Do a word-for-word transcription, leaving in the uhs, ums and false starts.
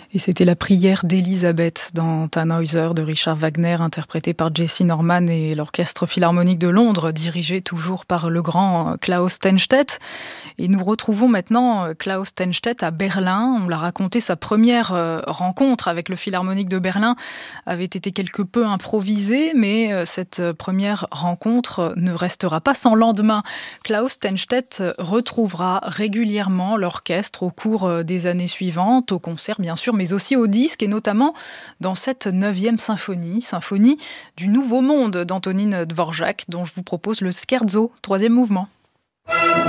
Et c'était la prière d'Élisabeth dans Tannhäuser de Richard Wagner, interprétée par Jessye Norman et l'Orchestre Philharmonique de Londres, dirigé toujours par le grand Klaus Steinstedt. Et nous retrouvons maintenant Klaus Steinstedt à Berlin. On l'a raconté, sa première rencontre avec le Philharmonique de Berlin avait été quelque peu improvisée, mais cette première rencontre ne restera pas sans lendemain. Klaus Steinstedt retrouvera régulièrement l'orchestre au cours des années suivantes, au concert bien sûr, mais aussi au disque, et notamment dans cette neuvième symphonie, symphonie du Nouveau Monde d'Antonín Dvořák, dont je vous propose le scherzo, troisième mouvement.